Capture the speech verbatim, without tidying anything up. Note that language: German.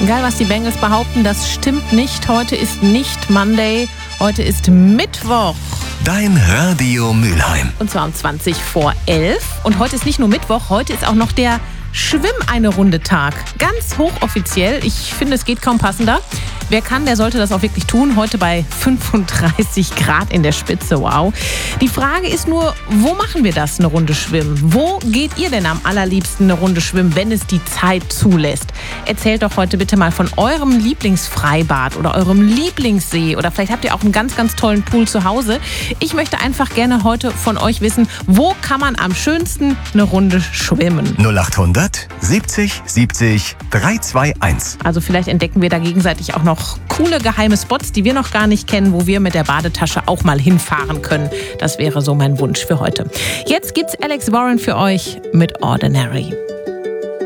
Geil, was die Bengals behaupten, das stimmt nicht. Heute ist nicht Monday, heute ist Mittwoch. Dein Radio Mülheim. Und zwar um zwanzig vor elf. Und heute ist nicht nur Mittwoch, heute ist auch noch der Schwimm-eine-Runde-Tag. Ganz hochoffiziell. Ich finde, es geht kaum passender. Wer kann, der sollte das auch wirklich tun. Heute bei fünfunddreißig Grad in der Spitze. Wow. Die Frage ist nur, wo machen wir das, eine Runde schwimmen? Wo geht ihr denn am allerliebsten eine Runde schwimmen, wenn es die Zeit zulässt? Erzählt doch heute bitte mal von eurem Lieblingsfreibad oder eurem Lieblingssee. Oder vielleicht habt ihr auch einen ganz, ganz tollen Pool zu Hause. Ich möchte einfach gerne heute von euch wissen, wo kann man am schönsten eine Runde schwimmen? null achthundert siebzig siebzig dreihunderteinundzwanzig. Also vielleicht entdecken wir da gegenseitig auch noch coole geheime Spots, die wir noch gar nicht kennen, wo wir mit der Badetasche auch mal hinfahren können. Das wäre so mein Wunsch für heute. Jetzt gibt's Alex Warren für euch mit Ordinary.